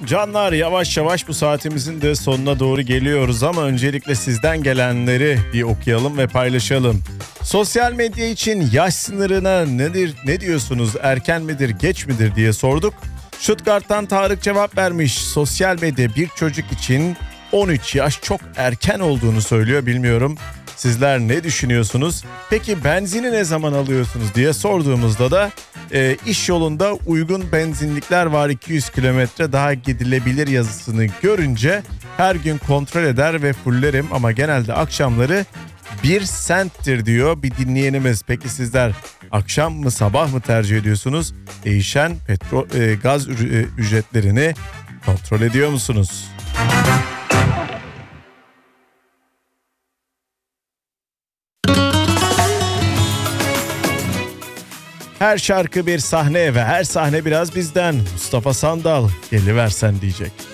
Canlar, yavaş yavaş bu saatimizin de sonuna doğru geliyoruz ama öncelikle sizden gelenleri bir okuyalım ve paylaşalım. Sosyal medya için yaş sınırına ne diyorsunuz? Erken midir, geç midir diye sorduk. Stuttgart'tan Tarık cevap vermiş. Sosyal medya bir çocuk için 13 yaş çok erken olduğunu söylüyor. Bilmiyorum, sizler ne düşünüyorsunuz? Peki benzini ne zaman alıyorsunuz diye sorduğumuzda da iş yolunda uygun benzinlikler var, 200 kilometre daha gidilebilir yazısını görünce her gün kontrol eder ve fullerim ama genelde akşamları 1 centtir diyor bir dinleyenimiz. Peki sizler akşam mı sabah mı tercih ediyorsunuz? Değişen gaz ücretlerini kontrol ediyor musunuz? Her şarkı bir sahne ve her sahne biraz bizden. Mustafa Sandal geliversen diyecek.